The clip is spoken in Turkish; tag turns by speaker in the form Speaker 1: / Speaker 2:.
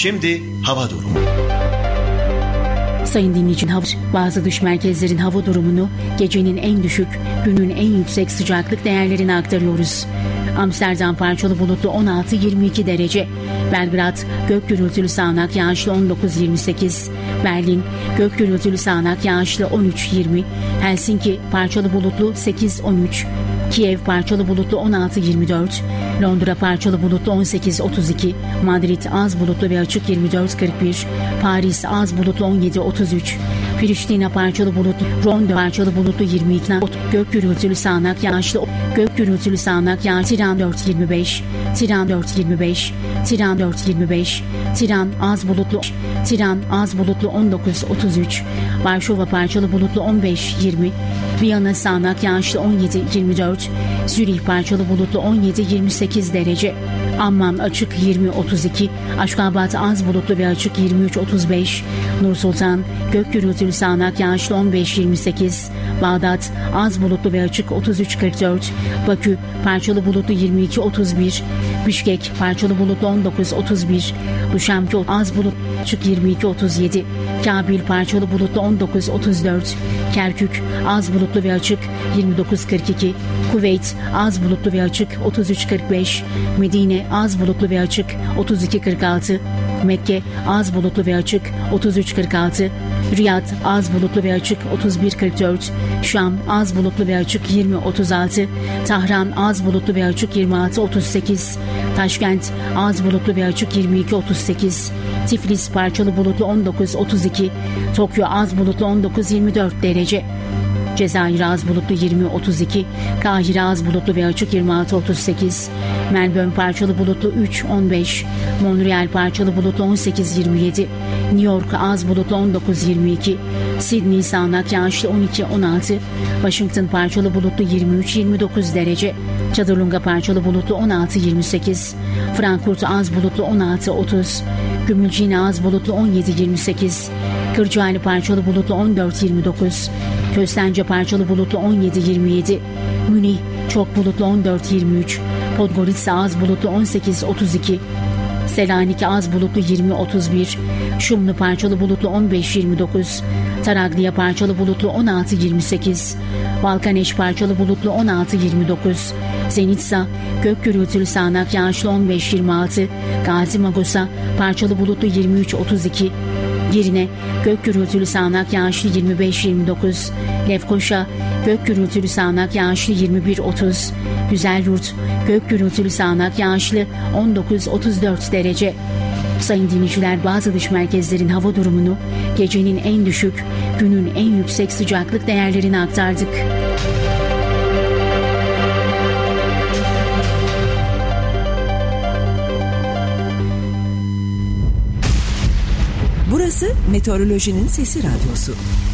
Speaker 1: Şimdi hava durumu.
Speaker 2: Sayın dinleyiciler, bazı dış merkezlerin hava durumunu, gecenin en düşük, günün en yüksek sıcaklık değerlerini aktarıyoruz. Amsterdam parçalı bulutlu 16-22 derece. Belgrad gök gürültülü sağanak yağışlı 19-28. Berlin gök gürültülü sağanak yağışlı 13-20. Helsinki parçalı bulutlu 8-13. Kiev parçalı bulutlu 16-24. Londra parçalı bulutlu 18-32. Madrid az bulutlu ve açık 24-41. Paris az bulutlu 17-33. Priştine parçalı bulutlu, Roma parçalı bulutlu 22. Gök gürültülü sağanak yağışlı, gök gürültülü sağanak yağışlı. Tiran 4-25. Tiran 4-25. Tiran 4-25. Tiran az bulutlu. Tiran az bulutlu 19-33. Varşova parçalı bulutlu 15-20. Viyana sağanak yağışlı 17-24. Zürih parçalı bulutlu 17-28 derece. Amman açık 20-32. Aşgabat az bulutlu ve açık 23-35. Nursultan gök gürültülü sağanak yağışlı 15-28. Bağdat az bulutlu ve açık 33-44. Bakü parçalı bulutlu 22-31. Bişkek parçalı bulutlu 19-31. Duşanbe az bulutlu açık 22-37. Kabil parçalı bulutlu 19-34. Kerkük az bulutlu ve açık 29-42. Kuveyt az bulutlu ve açık 33-45. Medine az bulutlu ve açık 32-46. Mekke az bulutlu ve açık 33-46. Riyad az bulutlu ve açık 31-44. Şam az bulutlu ve açık 20-36. Tahran az bulutlu ve açık 26-38. Taşkent az bulutlu ve açık 22-38. Tiflis parçalı bulutlu 19-32. Tokyo az bulutlu 19-24 derece. Cezayir az bulutlu 20-32. Kahire az bulutlu ve açık 26-38. Melbourne parçalı bulutlu 3-15. Montreal parçalı bulutlu 18-27. New York az bulutlu 19-22. Sydney sağanak yağışlı 12-16. Washington parçalı bulutlu 23-29 derece. Çadırlunga parçalı bulutlu 16-28. Frankfurt az bulutlu 16-30. Gümülcine az bulutlu 17-28. Kırcaali parçalı bulutlu 14-29. Köstence parçalı bulutlu 17-27. Münih çok bulutlu 14-23. Podgorica az bulutlu 18-32. Selanik az bulutlu 20-31. Şumlu parçalı bulutlu 15-29. Taraglia parçalı bulutlu 16-28. Balkaneş parçalı bulutlu 16-29. Zenitsa gök gürültülü sağanak yağışlı 15-26. Gazi Magosa parçalı bulutlu 23-32. Girne gök gürültülü sağanak yağışlı 25-29. Lefkoşa gök gürültülü sağanak yağışlı 21-30. Güzelyurt gök gürültülü sağanak yağışlı 19-34 derece. Sayın dinleyiciler, bazı dış merkezlerin hava durumunu, gecenin en düşük, günün en yüksek sıcaklık değerlerini aktardık.
Speaker 3: Burası Meteorolojinin Sesi Radyosu.